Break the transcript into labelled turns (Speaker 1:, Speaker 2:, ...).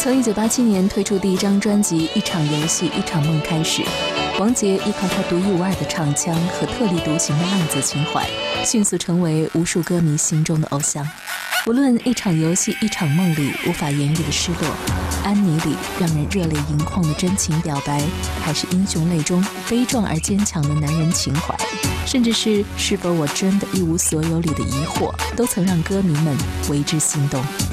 Speaker 1: 从1987年推出第一张专辑《一场游戏一场梦》开始，王杰依靠他独一无二的唱腔和特立独行的浪子情怀，迅速成为无数歌迷心中的偶像。无论一场游戏一场梦里无法言喻的失落，安妮里让人热泪盈眶的真情表白，还是英雄泪中悲壮而坚强的男人情怀，甚至是否我真的一无所有里的疑惑，都曾让歌迷们为之心动。